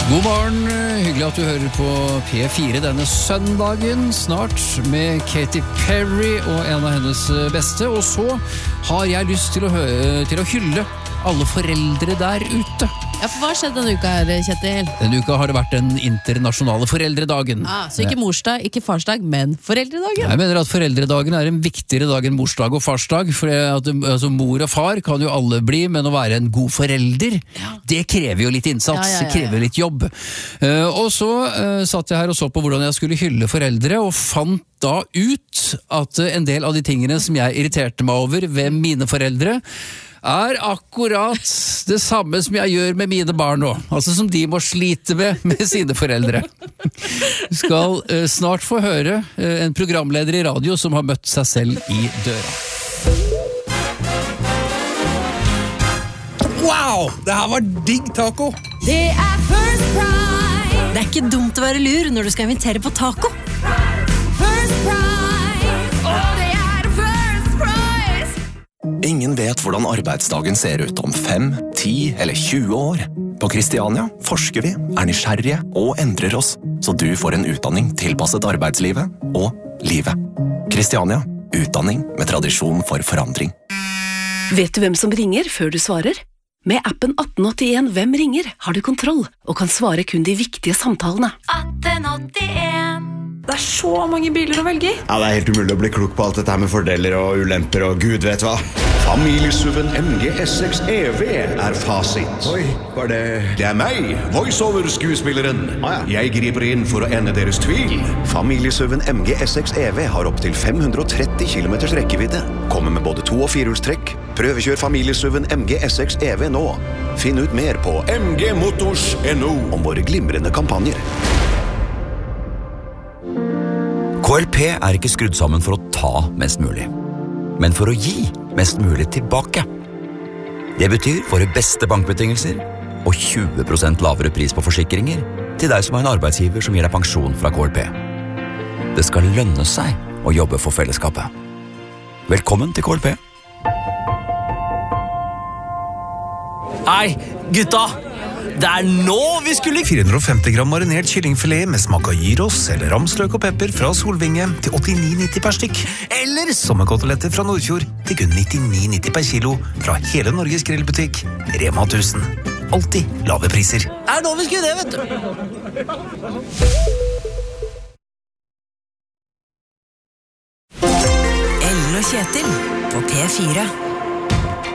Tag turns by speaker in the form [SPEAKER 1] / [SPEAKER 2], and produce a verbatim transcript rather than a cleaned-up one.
[SPEAKER 1] God morgen, hyggelig at du hører på P fire denne søndagen, snart med Katy Perry og en av hennes beste. Og så har jeg lyst til å, hø- til å hylle alle foreldre der ute.
[SPEAKER 2] Ja, for hva skjedde denne uka her, Kjetil?
[SPEAKER 1] Denne uka har det vært den internasjonale foreldredagen.
[SPEAKER 2] Ah, så ikke morsdag, ikke farsdag, men foreldredagen?
[SPEAKER 1] Jeg mener at foreldredagen er en viktigere dag enn morsdag og farsdag, for at, altså, mor og far kan jo alle bli, men å være en god forelder, ja. Det krever jo litt innsats,
[SPEAKER 2] ja, ja, ja, ja.
[SPEAKER 1] Det krever litt jobb. Uh, og så uh, satt jeg her og så på hvordan jeg skulle hylle foreldre, og fant da ut at uh, en del av de tingene som jeg irriterte meg over ved mine foreldre, er akkurat det samme som jeg gjør med mine barn nå. Altså som de må slite med med sine foreldre. Du skal uh, snart få høre uh, en programleder i radio som har møtt seg selv i døra.
[SPEAKER 3] Wow! Det her var digg taco!
[SPEAKER 4] Det er First Price! Det er ikke dumt å være lur når du skal invitere på taco. First Price! Og det er First Price!
[SPEAKER 5] Ingen vet hvordan arbeidsdagen ser ut om fem, ti eller tjue år. På Kristiania forsker vi, er nysgjerrige og endrer oss, så du får en utdanning tilpasset arbeidslivet og livet. Kristiania, utdanning med tradisjon for forandring.
[SPEAKER 6] Vet du hvem som ringer før du svarer? Med appen atten åttien Hvem ringer har du kontroll og kan svare kun de viktige samtalene.
[SPEAKER 4] atten åttien
[SPEAKER 7] Det er så mange biler å velge i.
[SPEAKER 8] Ja, det er helt umulig å bli klok på alt dette her med fordeler og ulemper og gud vet hva.
[SPEAKER 9] Familiesuven M G S seks E V er fasit.
[SPEAKER 8] Oi, var det...
[SPEAKER 9] Det er meg, voiceover-skuespilleren.
[SPEAKER 8] Ah, ja.
[SPEAKER 9] Jeg griper inn for å ende deres tvil.
[SPEAKER 8] Familiesuven M G S seks E V har opp til fem hundre og tretti kilometers rekkevidde. Kommer med både to- og firehjulstrekk. Prøvekjør familiesuven M G S seks E V nå. Finn ut mer på
[SPEAKER 9] M G Motors punktum no
[SPEAKER 8] om våre glimrende kampanjer.
[SPEAKER 10] K L P er ikke skrudd sammen for å ta mest mulig, men for å gi mest mulig tilbake. Det betyr våre beste bankbetingelser og tjue prosent lavere pris på forsikringer til deg som har en arbeidsgiver som gir deg pensjon fra K L P. Det skal lønne seg å jobbe for fellesskapet. Velkommen til K L P.
[SPEAKER 11] Hei, gutta! Det er nå vi skulle...
[SPEAKER 3] fire hundre og femti gram marinert kyllingfilet med smak av gyros eller ramsløk og pepper fra Solvinge til åttini nitti per stykk. Eller sommerkoteletter fra Nordfjord til kun nittini nitti per kilo fra hele Norges grillbutikk Rema tusen. Alltid lave priser.
[SPEAKER 11] Det er nå vi skulle det, vet du.
[SPEAKER 4] Ellen og Kjetil på P fire.